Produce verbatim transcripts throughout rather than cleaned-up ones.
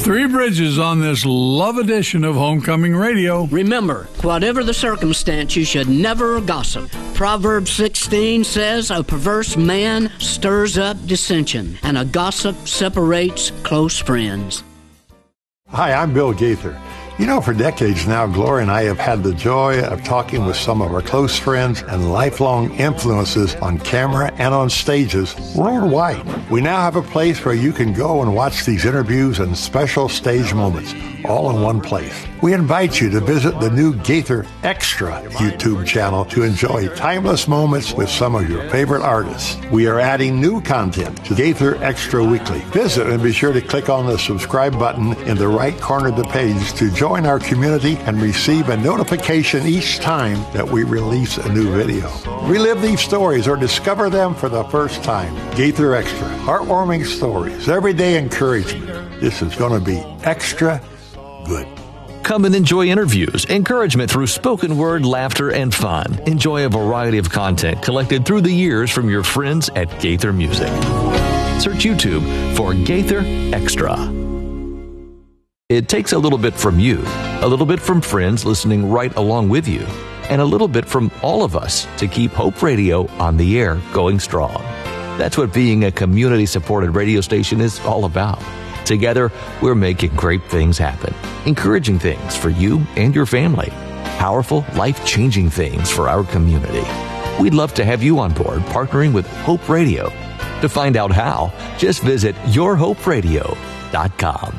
Three Bridges on this love edition of Homecoming Radio. Remember, whatever the circumstance, you should never gossip. Proverbs sixteen says, a perverse man stirs up dissension, and a gossip separates close friends. Hi, I'm Bill Gaither. You know, for decades now, Gloria and I have had the joy of talking with some of our close friends and lifelong influences on camera and on stages worldwide. We now have a place where you can go and watch these interviews and special stage moments, all in one place. We invite you to visit the new Gaither Extra YouTube channel to enjoy timeless moments with some of your favorite artists. We are adding new content to Gaither Extra Weekly. Visit and be sure to click on the subscribe button in the right corner of the page to join our community and receive a notification each time that we release a new video. Relive these stories or discover them for the first time. Gaither Extra, heartwarming stories, everyday encouragement. This is going to be extra good. Come and enjoy interviews, encouragement through spoken word, laughter, and fun. Enjoy a variety of content collected through the years from your friends at Gaither Music. Search YouTube for Gaither Extra. It takes a little bit from you, a little bit from friends listening right along with you, and a little bit from all of us to keep Hope Radio on the air going strong. That's what being a community-supported radio station is all about. Together, we're making great things happen, encouraging things for you and your family, powerful, life-changing things for our community. We'd love to have you on board partnering with Hope Radio. To find out how, just visit your hope radio dot com.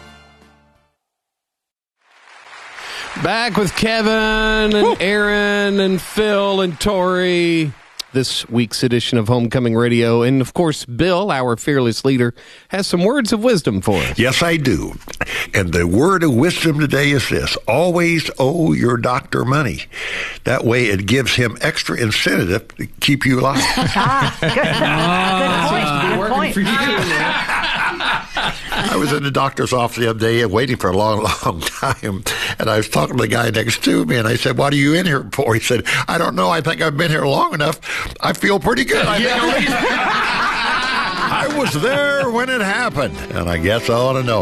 Back with Kevin and Woo. Aaron and Phil and Tori. This week's edition of Homecoming Radio. And, of course, Bill, our fearless leader, has some words of wisdom for us. Yes, I do. And the word of wisdom today is this: always owe your doctor money. That way it gives him extra incentive to keep you alive. Ah, good, good point. Good point. I was in the doctor's office the other day waiting for a long, long time, and I was talking to the guy next to me, and I said, "What are you in here for?" He said, "I don't know. I think I've been here long enough. I feel pretty good. I think I'll leave." I was there when it happened, and I guess I ought to know.